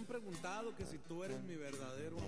han preguntado que si tú eres mi verdadero